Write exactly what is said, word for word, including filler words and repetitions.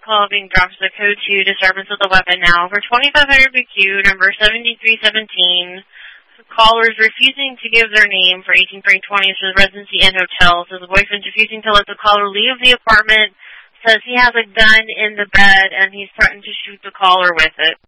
call being dropped to the code two disturbance with a weapon now. For twenty-five hundred B Q, number seventy-three seventeen, callers refusing to give their name for eighteen three twenty says residency and hotel. Says the boyfriend's refusing to let the caller leave the apartment. Says he has a gun in the bed and he's threatened to shoot the caller with it.